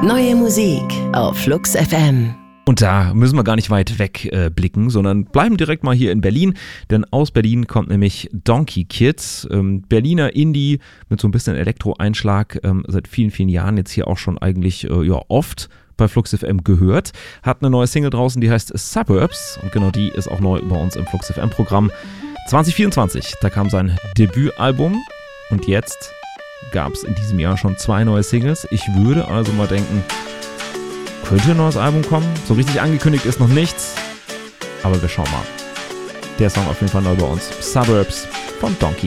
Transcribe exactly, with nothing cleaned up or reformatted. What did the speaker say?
Neue Musik auf Flux F M. Und da müssen wir gar nicht weit weg äh, blicken, sondern bleiben direkt mal hier in Berlin, denn aus Berlin kommt nämlich Donkey Kids, ähm, Berliner Indie mit so ein bisschen Elektro-Einschlag, ähm, seit vielen, vielen Jahren jetzt hier auch schon eigentlich äh, ja, oft bei Flux F M gehört, hat eine neue Single draußen, die heißt Suburbs und genau die ist auch neu bei uns im Flux F M-Programm. zwanzig vierundzwanzig, da kam sein Debütalbum und jetzt gab es in diesem Jahr schon zwei neue Singles. Ich würde also mal denken, könnte ein neues Album kommen. So richtig angekündigt ist noch nichts, aber wir schauen mal. Der Song auf jeden Fall neu bei uns. Suburbs von Donkey